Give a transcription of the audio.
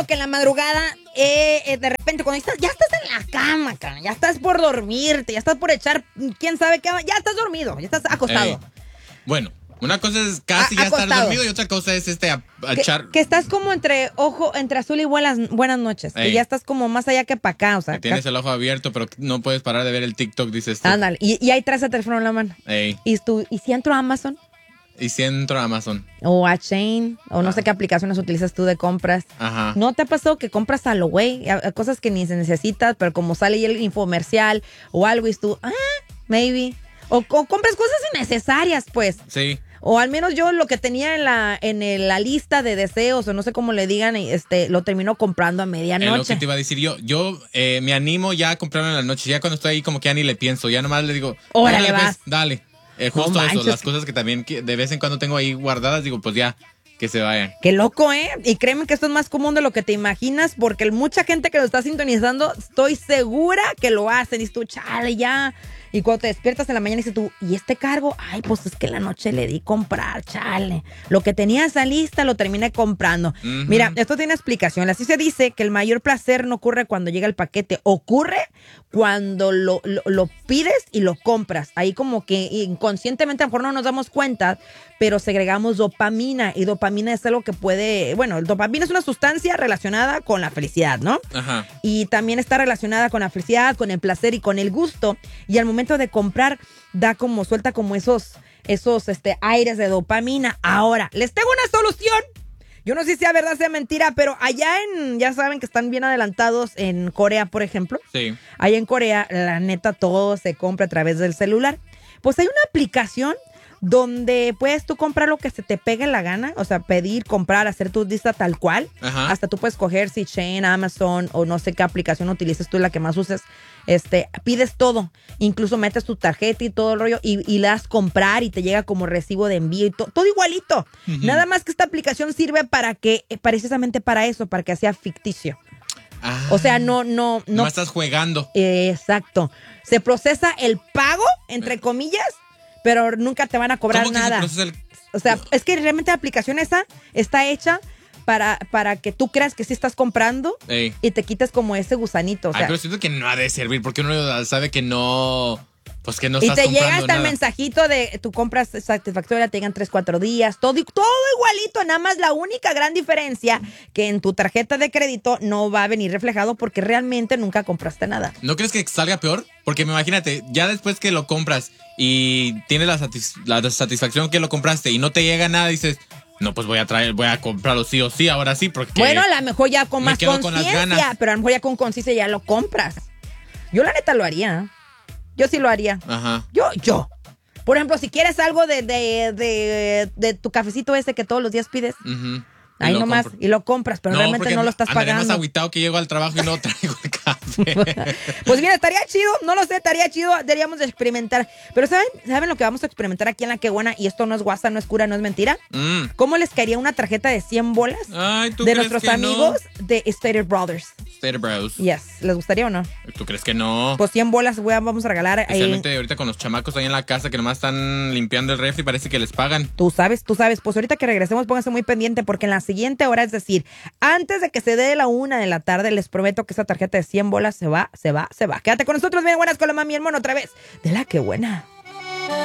pasado que en la madrugada, de repente, cuando ya estás en la cama, cara, ya estás por dormirte, ya estás por echar, quién sabe qué, ya estás dormido, ya estás acostado? Bueno, una cosa es casi ya estar dormido y otra cosa es echar... Que estás como entre azul y buenas noches. Que ya estás como más allá que para acá, o sea. Que tienes el ojo abierto, pero no puedes parar de ver el TikTok, dices tú. Ándale, y ahí traes el teléfono en la mano. ¿Y si entro a Amazon? Y si entro a Amazon. O a Chain, o no sé qué aplicaciones utilizas tú de compras. Ajá. ¿No te ha pasado que compras a lo güey? Cosas que ni se necesitas, pero como sale ahí el infomercial o algo y tú, maybe. O compras cosas innecesarias, pues. Sí. O al menos yo lo que tenía en la lista de deseos, o no sé cómo le digan, lo termino comprando a medianoche. Es lo que te iba a decir yo me animo ya a comprarlo en la noche. Ya cuando estoy ahí como que ya ni le pienso. Ya nomás le digo, órale, vas. Pues, dale. Justo eso, las cosas que también de vez en cuando tengo ahí guardadas, digo, pues ya, que se vayan. Qué loco, ¿eh? Y créeme que esto es más común de lo que te imaginas, porque mucha gente que lo está sintonizando, estoy segura que lo hacen. Y tú, chale, ya. Y cuando te despiertas en la mañana dices tú, ¿y este cargo? Ay, pues es que en la noche le di comprar, chale. Lo que tenía esa lista lo terminé comprando. Uh-huh. Mira, esto tiene explicación. Así se dice que el mayor placer no ocurre cuando llega el paquete, ocurre cuando lo pides y lo compras. Ahí como que inconscientemente a lo mejor no nos damos cuenta, pero segregamos dopamina. Y dopamina es algo que puede... Bueno, el dopamina es una sustancia relacionada con la felicidad, ¿no? Ajá. Y también está relacionada con la felicidad, con el placer y con el gusto. Y al momento de comprar, suelta como esos aires de dopamina. Ahora, les tengo una solución. Yo no sé si sea verdad, sea mentira, pero allá ya saben que están bien adelantados en Corea, por ejemplo. Sí. Allá en Corea, la neta, todo se compra a través del celular. Pues hay una aplicación donde puedes tú comprar lo que se te pegue la gana, o sea, pedir, comprar, hacer tu lista tal cual. Ajá. Hasta tú puedes coger si Chain, Amazon o no sé qué aplicación utilices tú, la que más uses. Pides todo, incluso metes tu tarjeta y todo el rollo y le das comprar y te llega como recibo de envío y todo igualito. Uh-huh. Nada más que esta aplicación sirve precisamente para eso, para que sea ficticio. O sea, no estás jugando. Exacto. Se procesa el pago, entre comillas, pero nunca te van a cobrar nada. O sea, es que realmente la aplicación esa está hecha para que tú creas que sí estás comprando y te quites como ese gusanito. O sea, pero siento que no ha de servir porque uno sabe que no... Pues que no y estás te comprando llega hasta nada. El mensajito de tu compras satisfactoria, te llegan 3-4 días, todo igualito, nada más la única gran diferencia que en tu tarjeta de crédito no va a venir reflejado porque realmente nunca compraste nada. ¿No crees que salga peor? Porque imagínate, ya después que lo compras y tienes la satisfacción que lo compraste y no te llega nada, dices... No, pues voy a comprarlo sí o sí, ahora sí, porque... Bueno, a lo mejor ya con más conciencia, pero a lo mejor ya con conciencia ya lo compras. Yo la neta lo haría. Yo sí lo haría. Ajá. Yo. Por ejemplo, si quieres algo de tu cafecito ese que todos los días pides, uh-huh. ahí nomás, y lo compras, pero realmente no lo estás pagando. Más agüitado que llego al trabajo y no traigo el café. Pues mira, estaría chido, no lo sé, estaría chido, deberíamos de experimentar. Pero ¿saben lo que vamos a experimentar aquí en La Qué Buena? Y esto no es guasa, no es cura, no es mentira. ¿Cómo les caería una tarjeta de 100 bolas de nuestros amigos de Stater Brothers? Stater Bros. Yes, ¿les gustaría o no? ¿Tú crees que no? Pues 100 bolas vamos a regalar. Especialmente ahorita con los chamacos ahí en la casa que nomás están limpiando el refri, parece que les pagan. Tú sabes. Pues ahorita que regresemos, pónganse muy pendiente porque en la siguiente hora, es decir, antes de que se dé la 1 de la tarde, les prometo que esa tarjeta de 100 bolas se va. Quédate con nosotros, bien buenas con la mami y el mono otra vez. De La Qué Buena.